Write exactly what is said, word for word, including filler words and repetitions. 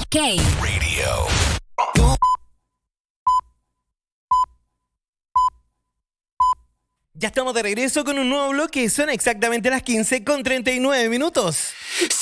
K. Radio. Ya estamos de regreso con un nuevo bloque. Son exactamente las quince con treinta y nueve minutos.